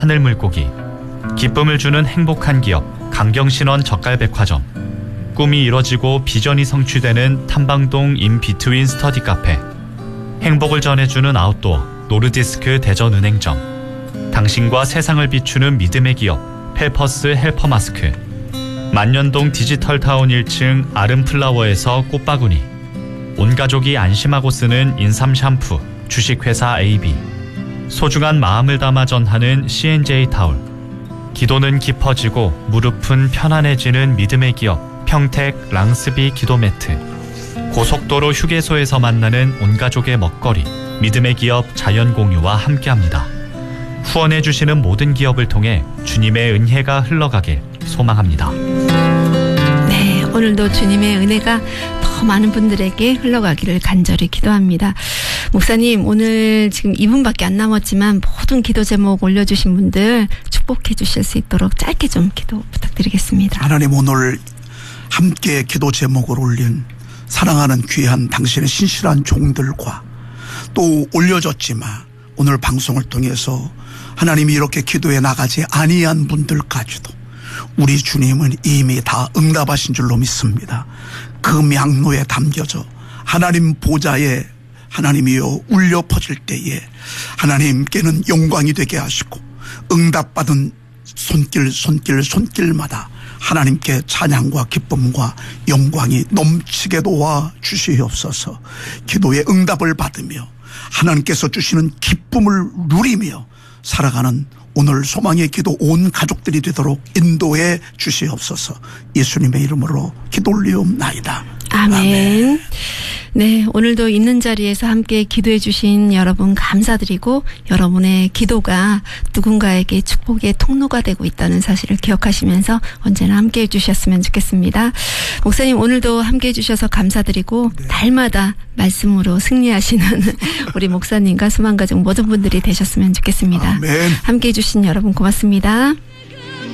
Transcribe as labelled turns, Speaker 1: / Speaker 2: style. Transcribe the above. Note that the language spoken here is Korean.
Speaker 1: 하늘물고기, 기쁨을 주는 행복한 기업 강경신원 젓갈백화점, 꿈이 이뤄지고 비전이 성취되는 탐방동 인비트윈 스터디 카페, 행복을 전해주는 아웃도어 노르디스크 대전은행점, 당신과 세상을 비추는 믿음의 기업 펠퍼스 헬퍼마스크, 만년동 디지털타운 1층 아름플라워에서 꽃바구니, 온가족이 안심하고 쓰는 인삼 샴푸 주식회사 AB, 소중한 마음을 담아 전하는 C&J 타올, 기도는 깊어지고 무릎은 편안해지는 믿음의 기업 평택 랑스비 기도 매트, 고속도로 휴게소에서 만나는 온가족의 먹거리 믿음의 기업 자연공유와 함께합니다. 후원해주시는 모든 기업을 통해 주님의 은혜가 흘러가길 소망합니다.
Speaker 2: 네, 오늘도 주님의 은혜가 더 많은 분들에게 흘러가기를 간절히 기도합니다. 목사님, 오늘 지금 2분밖에 안 남았지만 모든 기도 제목 올려주신 분들 축복해 주실 수 있도록 짧게 좀 기도 부탁드리겠습니다.
Speaker 3: 하나님, 오늘 함께 기도 제목을 올린 사랑하는 귀한 당신의 신실한 종들과 또 올려졌지만 오늘 방송을 통해서 하나님이 이렇게 기도해 나가지 아니한 분들까지도 우리 주님은 이미 다 응답하신 줄로 믿습니다. 그 명로에 담겨져 하나님 보좌에 하나님이여 울려 퍼질 때에 하나님께는 영광이 되게 하시고 응답받은 손길마다 하나님께 찬양과 기쁨과 영광이 넘치게 도와 주시옵소서. 기도의 응답을 받으며 하나님께서 주시는 기쁨을 누리며 살아가는 오늘 소망의 기도 온 가족들이 되도록 인도해 주시옵소서. 예수님의 이름으로 기도 올리옵나이다.
Speaker 2: 아멘. 네, 오늘도 있는 자리에서 함께 기도해 주신 여러분 감사드리고 여러분의 기도가 누군가에게 축복의 통로가 되고 있다는 사실을 기억하시면서 언제나 함께 해 주셨으면 좋겠습니다. 목사님, 오늘도 함께 해 주셔서 감사드리고 네. 달마다 말씀으로 승리하시는 우리 목사님과 수망가족 모든 분들이 되셨으면 좋겠습니다.
Speaker 3: 아멘.
Speaker 2: 함께 해 주신 여러분 고맙습니다.